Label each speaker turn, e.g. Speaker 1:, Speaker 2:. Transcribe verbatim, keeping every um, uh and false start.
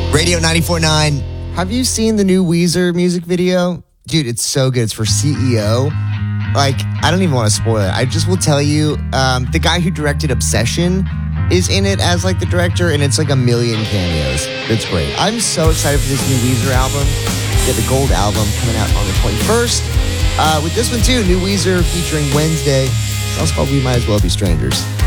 Speaker 1: Radio ninety-four point nine. Have you seen the new Weezer music video? Dude, it's so good. It's for C E O. Like, I don't even want to spoil it. I just will tell you, um, the guy who directed Obsession is in it as like the director, and it's like a million cameos. It's great. I'm so excited for this new Weezer album. Get the Gold album coming out on the twenty-first. Uh, with this one too, new Weezer featuring Wednesday. It's also called We Might As Well Be Strangers.